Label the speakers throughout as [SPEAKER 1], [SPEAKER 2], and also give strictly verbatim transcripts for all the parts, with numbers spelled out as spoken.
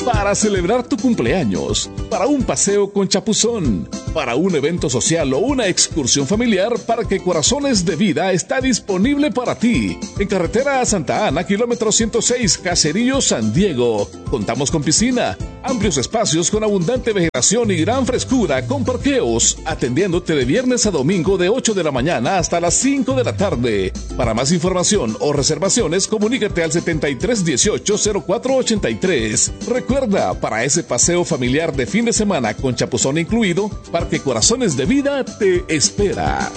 [SPEAKER 1] Para celebrar tu cumpleaños, para un paseo con chapuzón, para un evento social o una excursión familiar, Parque Corazones de Vida está disponible para ti. En carretera a Santa Ana, kilómetro ciento seis, Caserío, San Diego. Contamos con piscina, amplios espacios con abundante vegetación y gran frescura con parqueos, atendiéndote de viernes a domingo de ocho de la mañana hasta las cinco de la tarde. Para más información o reservaciones, comunícate al setenta y tres dieciocho cero cuatro ochenta y tres. Recuerda, para ese paseo familiar de fin de semana con chapuzón incluido, Parque Corazones de Vida te espera.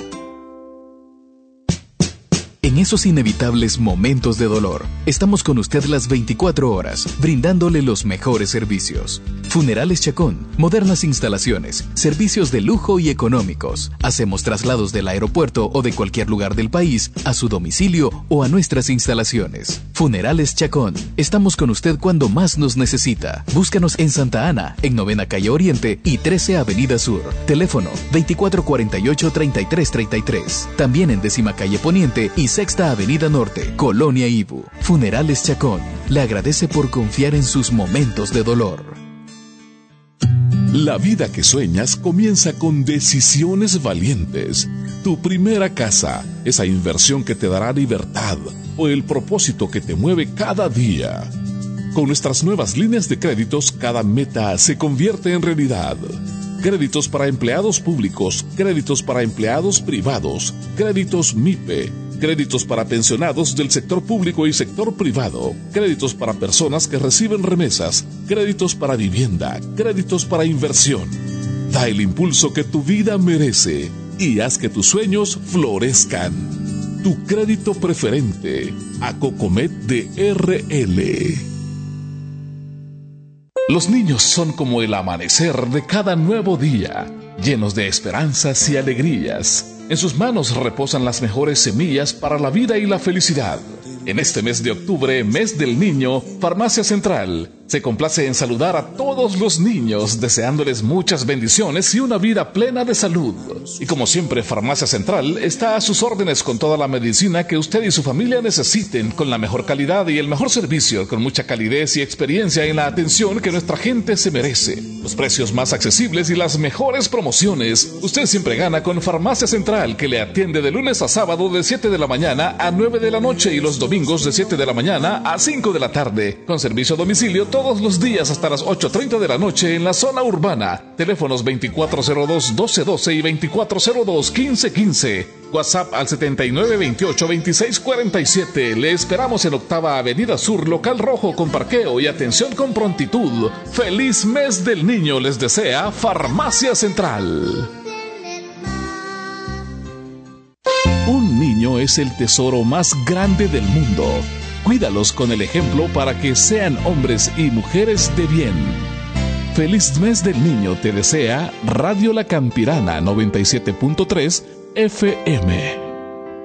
[SPEAKER 2] En esos inevitables momentos de dolor, estamos con usted las veinticuatro horas, brindándole los mejores servicios. Funerales Chacón, modernas instalaciones, servicios de lujo y económicos. Hacemos traslados del aeropuerto o de cualquier lugar del país a su domicilio o a nuestras instalaciones. Funerales Chacón, estamos con usted cuando más nos necesita. Búscanos en Santa Ana, en Novena Calle Oriente y trece Avenida Sur. Teléfono veinticuatro cuarenta y ocho, treinta y tres treinta y tres. También en Décima Calle Poniente y Sexta Avenida Norte, Colonia Ibu. Funerales Chacón le agradece por confiar en sus momentos de dolor.
[SPEAKER 1] La vida que sueñas comienza con decisiones valientes. Tu primera casa, esa inversión que te dará libertad o el propósito que te mueve cada día. Con nuestras nuevas líneas de créditos, cada meta se convierte en realidad. Créditos para empleados públicos, créditos para empleados privados, créditos M I P E, créditos para pensionados del sector público y sector privado, créditos para personas que reciben remesas, créditos para vivienda, créditos para inversión. Da el impulso que tu vida merece y haz que tus sueños florezcan. Tu crédito preferente, Acocomet de R L. Los niños son como el amanecer de cada nuevo día, llenos de esperanzas y alegrías. En sus manos reposan las mejores semillas para la vida y la felicidad. En este mes de octubre, mes del niño, Farmacia Central se complace en saludar a todos los niños, deseándoles muchas bendiciones y una vida plena de salud. Y como siempre, Farmacia Central está a sus órdenes con toda la medicina que usted y su familia necesiten, con la mejor calidad y el mejor servicio, con mucha calidez y experiencia en la atención que nuestra gente se merece. Los precios más accesibles y las mejores promociones. Usted siempre gana con Farmacia Central, que le atiende de lunes a sábado de siete de la mañana a nueve de la noche y los domingos de siete de la mañana a cinco de la tarde, con servicio a domicilio todos los días hasta las ocho treinta de la noche en la zona urbana. Teléfonos veinticuatro cero dos, doce doce y veinticuatro cero dos, quince quince. WhatsApp al setenta y nueve veintiocho, veintiséis cuarenta y siete. Le esperamos en Octava Avenida Sur, local rojo con parqueo y atención con prontitud. Feliz mes del niño les desea Farmacia Central. Un niño es el tesoro más grande del mundo. Cuídalos con el ejemplo para que sean hombres y mujeres de bien. Feliz mes del niño te desea Radio La Campirana noventa y siete punto tres F M.